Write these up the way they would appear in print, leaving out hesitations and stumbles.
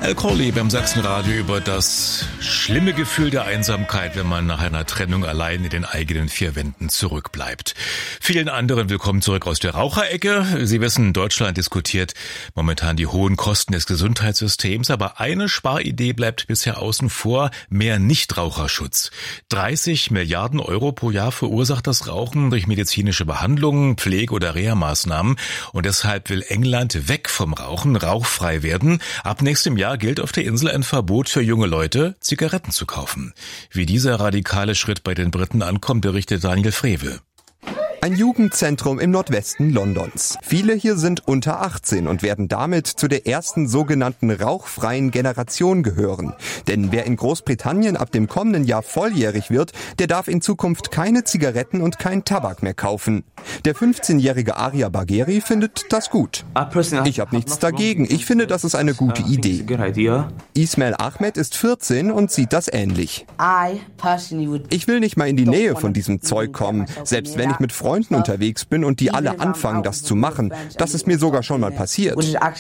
Al Crowley beim Sachsenradio über das schlimme Gefühl der Einsamkeit, wenn man nach einer Trennung allein in den eigenen vier Wänden zurückbleibt. Vielen anderen willkommen zurück aus der Raucherecke. Sie wissen, Deutschland diskutiert momentan die hohen Kosten des Gesundheitssystems, aber eine Sparidee bleibt bisher außen vor: mehr Nichtraucherschutz. 30 Milliarden Euro pro Jahr verursacht das Rauchen durch medizinische Behandlungen, Pflege- oder Reha-Maßnahmen. Und deshalb will England weg vom Rauchen, rauchfrei werden. Ab nächstem Jahr gilt auf der Insel ein Verbot für junge Leute, Zigaretten zu kaufen. Wie dieser radikale Schritt bei den Briten ankommt, berichtet Daniel Frevel. Ein Jugendzentrum im Nordwesten Londons. Viele hier sind unter 18 und werden damit zu der ersten sogenannten rauchfreien Generation gehören. Denn wer in Großbritannien ab dem kommenden Jahr volljährig wird, der darf in Zukunft keine Zigaretten und kein Tabak mehr kaufen. Der 15-jährige Arya Bagheri findet das gut. Ich habe nichts dagegen. Ich finde, das ist eine gute Idee. Ismail Ahmed ist 14 und sieht das ähnlich. Ich will nicht mal in die Nähe von diesem Zeug kommen, selbst wenn ich mit Freunden unterwegs bin und die alle anfangen, das zu machen. Das ist mir sogar schon mal passiert.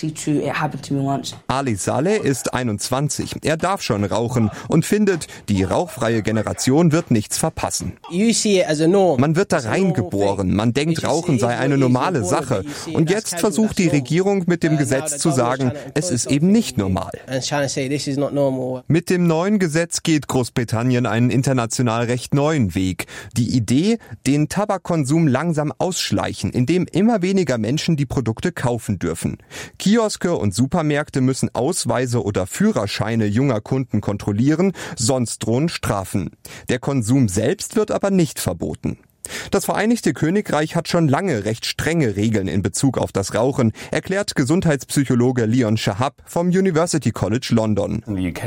Ali Saleh ist 21. Er darf schon rauchen und findet, die rauchfreie Generation wird nichts verpassen. Man wird da reingeboren. Man denkt, Rauchen sei eine normale Sache. Und jetzt versucht die Regierung mit dem Gesetz zu sagen, es ist eben nicht normal. Mit dem neuen Gesetz geht Großbritannien einen international recht neuen Weg. Die Idee, den Tabakkonsum langsam ausschleichen, indem immer weniger Menschen die Produkte kaufen dürfen. Kioske und Supermärkte müssen Ausweise oder Führerscheine junger Kunden kontrollieren, sonst drohen Strafen. Der Konsum selbst wird aber nicht verboten. Das Vereinigte Königreich hat schon lange recht strenge Regeln in Bezug auf das Rauchen, erklärt Gesundheitspsychologe Leon Shahab vom University College London.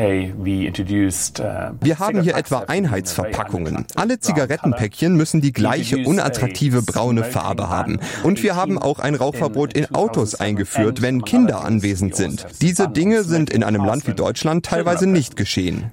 Wir haben hier etwa Einheitsverpackungen. Alle Zigarettenpäckchen müssen die gleiche unattraktive braune Farbe haben. Und wir haben auch ein Rauchverbot in Autos eingeführt, wenn Kinder anwesend sind. Diese Dinge sind in einem Land wie Deutschland teilweise nicht geschehen.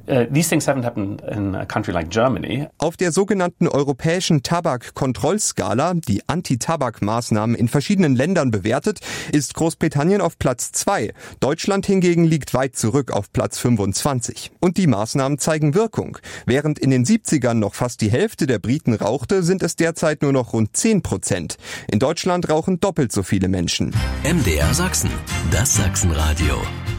Auf der sogenannten europäischen Tabakkontrollskala, die Anti-Tabak-Maßnahmen in verschiedenen Ländern bewertet, ist Großbritannien auf Platz 2. Deutschland hingegen liegt weit zurück auf Platz 25. Und die Maßnahmen zeigen Wirkung. Während in den 70ern noch fast die Hälfte der Briten rauchte, sind es derzeit nur noch rund 10%. In Deutschland rauchen doppelt so viele Menschen. MDR Sachsen, das Sachsenradio.